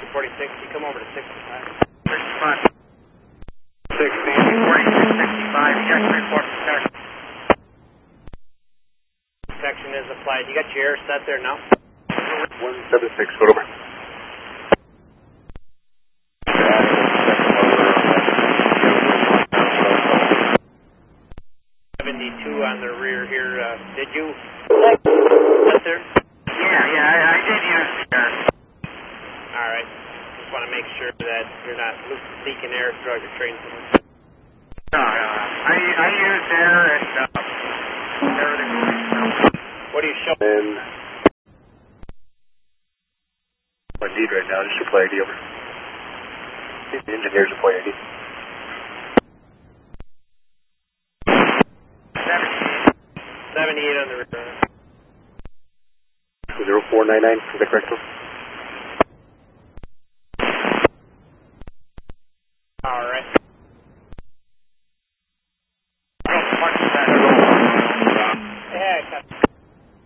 4060, come over to 65. 65. 60, 4665, check report protection. Protection is applied. You got your air set there now? 176, go over. 72 on the rear here. Did you? Yes, sir. Yeah, I did use the air. All right. Just want to make sure that you're not leaking air throughout your training. No, I used air and everything was What do you show? and my lead right now, just reply ID over. The engineers reply ID. 78 78 on the rear. 0499, is that correct?